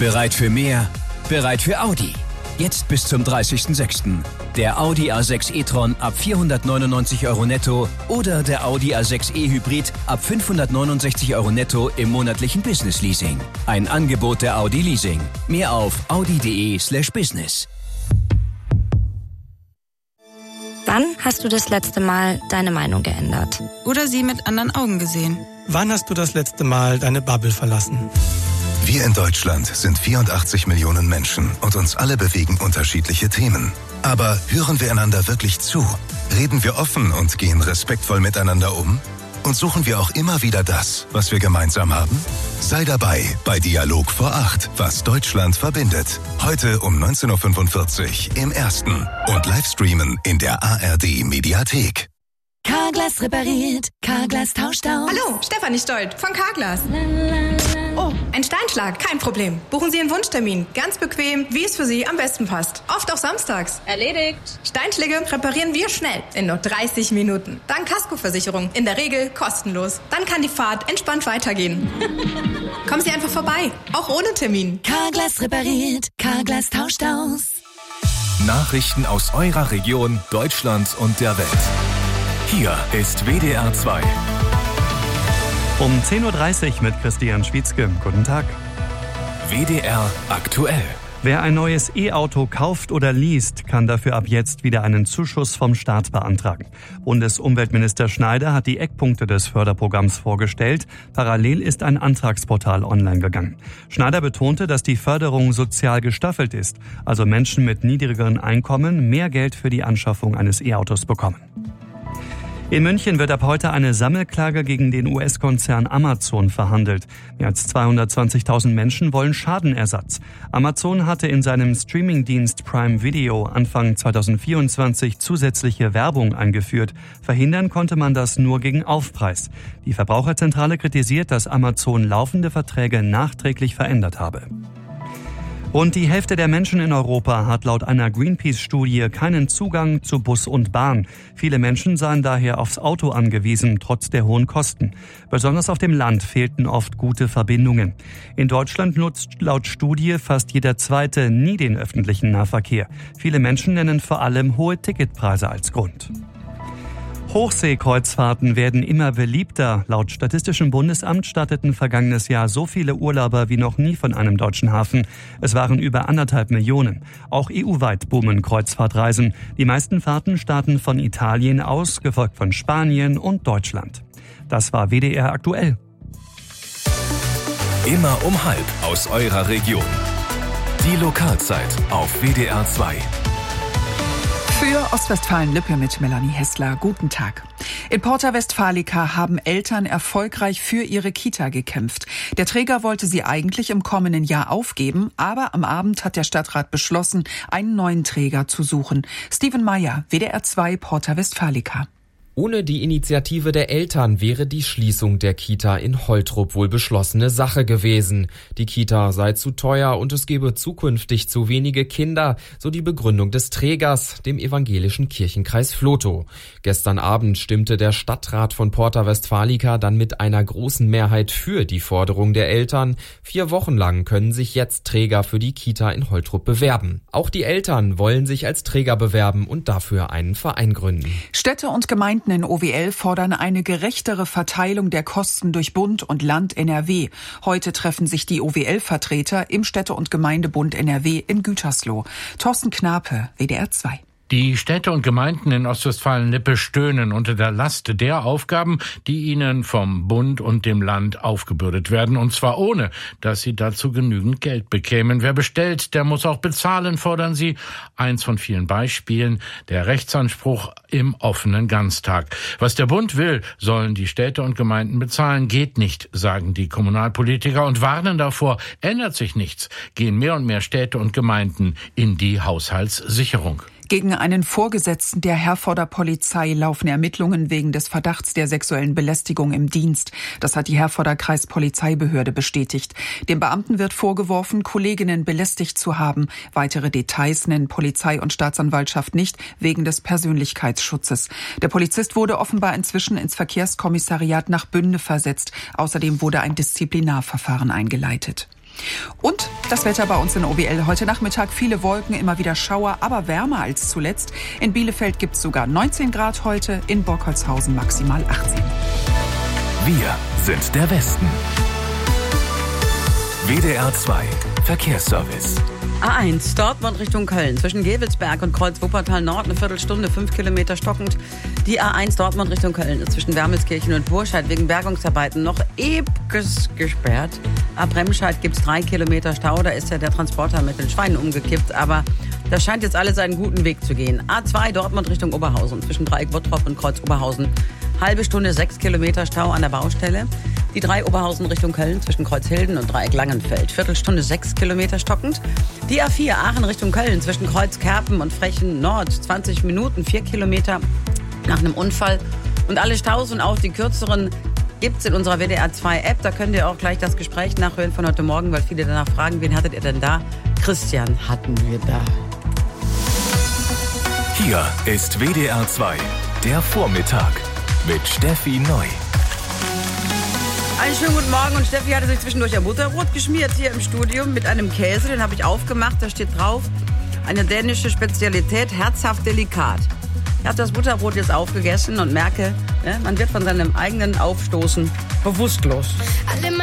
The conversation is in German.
Bereit für mehr? Bereit für Audi. Jetzt bis zum 30.06. Der Audi A6 e-tron ab 499 € netto oder der Audi A6 e-Hybrid ab 569 € netto im monatlichen Business Leasing. Ein Angebot der Audi Leasing. Mehr auf audi.de/business. Wann hast du das letzte Mal deine Meinung geändert? Oder sie mit anderen Augen gesehen? Wann hast du das letzte Mal deine Bubble verlassen? Wir in Deutschland sind 84 Millionen Menschen und uns alle bewegen unterschiedliche Themen. Aber hören wir einander wirklich zu? Reden wir offen und gehen respektvoll miteinander um? Und suchen wir auch immer wieder das, was wir gemeinsam haben? Sei dabei bei Dialog vor 8, was Deutschland verbindet. Heute um 19.45 Uhr im Ersten und Livestreamen in der ARD Mediathek. Carglass repariert, Carglass tauscht aus. Hallo, Stefanie Stolt von Carglass. Oh, ein Steinschlag, kein Problem. Buchen Sie einen Wunschtermin, ganz bequem, wie es für Sie am besten passt. Oft auch samstags. Erledigt. Steinschläge reparieren wir schnell, in nur 30 Minuten. Dank Kaskoversicherung, in der Regel kostenlos. Dann kann die Fahrt entspannt weitergehen. Kommen Sie einfach vorbei, auch ohne Termin. Carglass repariert, Carglass tauscht aus. Nachrichten aus eurer Region, Deutschland und der Welt. Hier ist WDR 2. Um 10.30 Uhr mit Christian Schwietzke. Guten Tag. WDR aktuell. Wer ein neues E-Auto kauft oder least, kann dafür ab jetzt wieder einen Zuschuss vom Staat beantragen. Bundesumweltminister Schneider hat die Eckpunkte des Förderprogramms vorgestellt. Parallel ist ein Antragsportal online gegangen. Schneider betonte, dass die Förderung sozial gestaffelt ist, also Menschen mit niedrigeren Einkommen mehr Geld für die Anschaffung eines E-Autos bekommen. In München wird ab heute eine Sammelklage gegen den US-Konzern Amazon verhandelt. Mehr als 220.000 Menschen wollen Schadenersatz. Amazon hatte in seinem Streamingdienst Prime Video Anfang 2024 zusätzliche Werbung eingeführt. Verhindern konnte man das nur gegen Aufpreis. Die Verbraucherzentrale kritisiert, dass Amazon laufende Verträge nachträglich verändert habe. Rund die Hälfte der Menschen in Europa hat laut einer Greenpeace-Studie keinen Zugang zu Bus und Bahn. Viele Menschen seien daher aufs Auto angewiesen, trotz der hohen Kosten. Besonders auf dem Land fehlten oft gute Verbindungen. In Deutschland nutzt laut Studie fast jeder Zweite nie den öffentlichen Nahverkehr. Viele Menschen nennen vor allem hohe Ticketpreise als Grund. Hochseekreuzfahrten werden immer beliebter. Laut Statistischem Bundesamt starteten vergangenes Jahr so viele Urlauber wie noch nie von einem deutschen Hafen. Es waren über 1,5 Millionen. Auch EU-weit boomen Kreuzfahrtreisen. Die meisten Fahrten starten von Italien aus, gefolgt von Spanien und Deutschland. Das war WDR aktuell. Immer um 12:30 aus eurer Region. Die Lokalzeit auf WDR 2. Für Ostwestfalen-Lippe mit Melanie Hessler. Guten Tag. In Porta Westfalica haben Eltern erfolgreich für ihre Kita gekämpft. Der Träger wollte sie eigentlich im kommenden Jahr aufgeben, aber am Abend hat der Stadtrat beschlossen, einen neuen Träger zu suchen. Steven Meyer, WDR 2, Porta Westfalica. Ohne die Initiative der Eltern wäre die Schließung der Kita in Holtrup wohl beschlossene Sache gewesen. Die Kita sei zu teuer und es gebe zukünftig zu wenige Kinder, so die Begründung des Trägers, dem evangelischen Kirchenkreis Vlotho. Gestern Abend stimmte der Stadtrat von Porta Westfalica dann mit einer großen Mehrheit für die Forderung der Eltern. 4 Wochen lang können sich jetzt Träger für die Kita in Holtrup bewerben. Auch die Eltern wollen sich als Träger bewerben und dafür einen Verein gründen. Städte und Gemeinden in OWL fordern eine gerechtere Verteilung der Kosten durch Bund und Land NRW. Heute treffen sich die OWL-Vertreter im Städte- und Gemeindebund NRW in Gütersloh. Thorsten Knape, WDR 2. Die Städte und Gemeinden in Ostwestfalen-Lippe stöhnen unter der Last der Aufgaben, die ihnen vom Bund und dem Land aufgebürdet werden, und zwar ohne, dass sie dazu genügend Geld bekämen. Wer bestellt, der muss auch bezahlen, fordern sie. Eins von vielen Beispielen, der Rechtsanspruch im offenen Ganztag. Was der Bund will, sollen die Städte und Gemeinden bezahlen, geht nicht, sagen die Kommunalpolitiker und warnen davor, ändert sich nichts, gehen mehr und mehr Städte und Gemeinden in die Haushaltssicherung. Gegen einen Vorgesetzten der Herforder Polizei laufen Ermittlungen wegen des Verdachts der sexuellen Belästigung im Dienst. Das hat die Herforder Kreispolizeibehörde bestätigt. Dem Beamten wird vorgeworfen, Kolleginnen belästigt zu haben. Weitere Details nennen Polizei und Staatsanwaltschaft nicht, wegen des Persönlichkeitsschutzes. Der Polizist wurde offenbar inzwischen ins Verkehrskommissariat nach Bünde versetzt. Außerdem wurde ein Disziplinarverfahren eingeleitet. Und das Wetter bei uns in OWL. Heute Nachmittag viele Wolken, immer wieder Schauer, aber wärmer als zuletzt. In Bielefeld gibt es sogar 19 Grad heute, in Borkholzhausen maximal 18. Wir sind der Westen. WDR 2 Verkehrsservice. A1 Dortmund Richtung Köln. Zwischen Gevelsberg und Kreuz Wuppertal Nord eine Viertelstunde, 5 Kilometer stockend. Die A1 Dortmund Richtung Köln ist zwischen Wermelskirchen und Burscheid wegen Bergungsarbeiten noch ewig gesperrt. Ab Remscheid gibt es 3 Kilometer Stau. Da ist ja der Transporter mit den Schweinen umgekippt. Aber das scheint jetzt alles einen guten Weg zu gehen. A2 Dortmund Richtung Oberhausen. Zwischen Dreieck Bottrop und Kreuz Oberhausen. Halbe Stunde, 6 Kilometer Stau an der Baustelle. Die 3 Oberhausen Richtung Köln zwischen Kreuzhilden und Dreieck Langenfeld. Viertelstunde, 6 Kilometer stockend. Die A4 Aachen Richtung Köln zwischen Kreuz Kerpen und Frechen Nord. 20 Minuten, 4 Kilometer nach einem Unfall. Und alle Staus und auch die kürzeren gibt's in unserer WDR 2 App. Da könnt ihr auch gleich das Gespräch nachhören von heute Morgen, weil viele danach fragen, wen hattet ihr denn da? Christian hatten wir da. Hier ist WDR 2, der Vormittag mit Steffi Neu. Einen schönen guten Morgen. Und Steffi hatte sich zwischendurch ein Butterbrot geschmiert hier im Studio mit einem Käse. Den habe ich aufgemacht. Da steht drauf, eine dänische Spezialität, herzhaft delikat. Ich habe das Butterbrot jetzt aufgegessen und merke, man wird von seinem eigenen Aufstoßen bewusstlos.